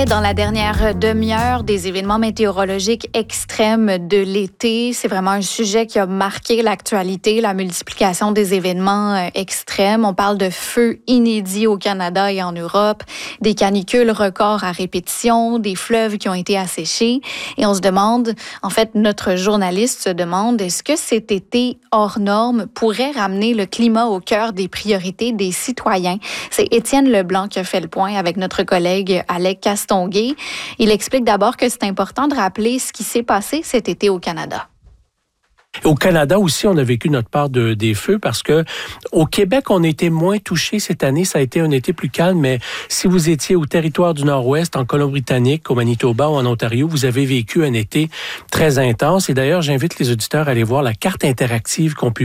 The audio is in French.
Dans la dernière demi-heure, des événements météorologiques extrêmes de l'été, c'est vraiment un sujet qui a marqué l'actualité, la multiplication des événements extrêmes. On parle de feux inédits au Canada et en Europe, des canicules records à répétition, des fleuves qui ont été asséchés. Et on se demande, en fait, notre journaliste se demande, est-ce que cet été hors norme pourrait ramener le climat au cœur des priorités des citoyens? C'est Étienne Leblanc qui a fait le point avec notre collègue Alec Castonguay. Il explique d'abord que c'est important de rappeler ce qui s'est passé cet été au Canada. Au Canada aussi, on a vécu notre part des feux parce que au Québec, on a été moins touchés cette année. Ça a été un été plus calme, mais si vous étiez au territoire du Nord-Ouest, en Colombie-Britannique, au Manitoba ou en Ontario, vous avez vécu un été très intense. Et d'ailleurs, j'invite les auditeurs à aller voir la carte interactive qu'on publie